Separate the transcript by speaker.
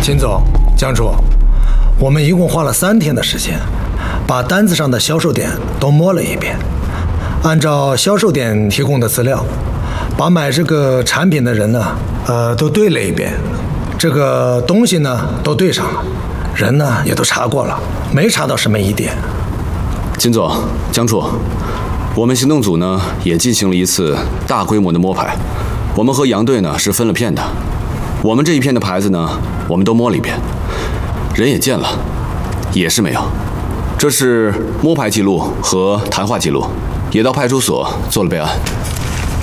Speaker 1: 秦总、江处，我们一共花了3天的时间，把单子上的销售点都摸了一遍，按照销售点提供的资料，把买这个产品的人呢，都对了一遍，这个东西呢都对上了，人呢也都查过了，没查到什么疑点。
Speaker 2: 秦总、江处，我们行动组呢也进行了一次大规模的摸排，我们和杨队呢是分了片的，我们这一片的牌子呢，我们都摸了一遍，人也见了，也是没有。这是摸排记录和谈话记录，也到派出所做了备案。